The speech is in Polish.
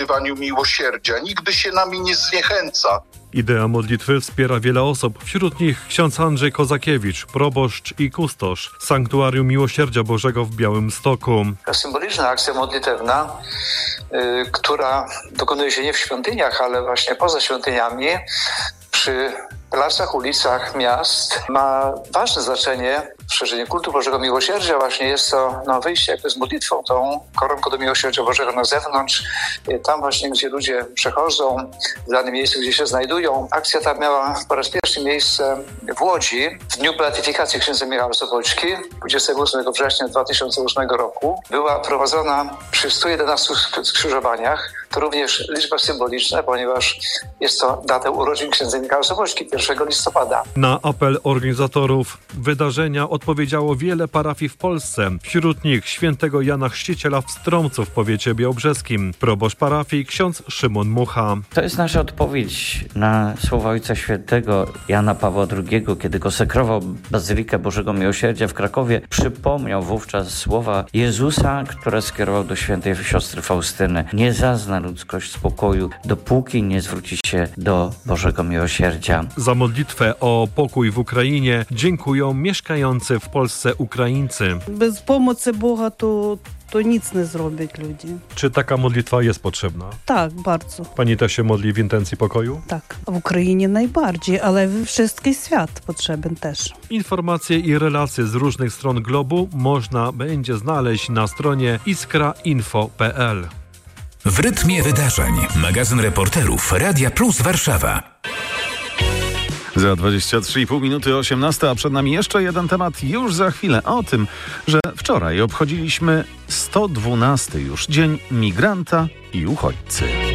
miłosierdzia. Nigdy się nami nie zniechęca. Idea modlitwy wspiera wiele osób, wśród nich ksiądz Andrzej Kozakiewicz, proboszcz i kustosz Sanktuarium Miłosierdzia Bożego w Białymstoku. Symboliczna akcja modlitewna, która dokonuje się nie w świątyniach, ale właśnie poza świątyniami, przy placach, ulicach miast, ma ważne znaczenie w szerzeniu kultu Bożego Miłosierdzia. Właśnie jest to wyjście jakby z modlitwą, tą koronką do Miłosierdzia Bożego na zewnątrz, tam właśnie, gdzie ludzie przechodzą, w danym miejscu, gdzie się znajdują. Akcja ta miała po raz pierwszy miejsce w Łodzi w dniu beatyfikacji księdza Michała Sopoćki 28 września 2008 roku. Była prowadzona przy 111 skrzyżowaniach. To również liczba symboliczna, ponieważ jest to data urodzin księdza Michała Sopoćki, 1 listopada. Na apel organizatorów wydarzenia odpowiedziało wiele parafii w Polsce. Wśród nich świętego Jana Chrzciciela w Stromcu w powiecie białobrzeskim. Proboszcz parafii ksiądz Szymon Mucha. To jest nasza odpowiedź na słowa Ojca Świętego Jana Pawła II, kiedy konsekrował Bazylikę Bożego Miłosierdzia w Krakowie. Przypomniał wówczas słowa Jezusa, które skierował do świętej siostry Faustyny. Nie zazna ludzkość spokoju, dopóki nie zwróci się do Bożego Miłosierdzia. Za modlitwę o pokój w Ukrainie dziękują mieszkający w Polsce Ukraińcy. Bez pomocy Boga to nic nie zrobią ludzie. Czy taka modlitwa jest potrzebna? Tak, bardzo. Pani też się modli w intencji pokoju? Tak, w Ukrainie najbardziej, ale wszystki świat potrzebny też. Informacje i relacje z różnych stron globu można będzie znaleźć na stronie iskrainfo.pl. W rytmie wydarzeń. Magazyn reporterów Radia Plus Warszawa. Za 23,5 minuty 18, a przed nami jeszcze jeden temat już za chwilę. O tym, że wczoraj obchodziliśmy 112 już Dzień Migranta i Uchodźcy.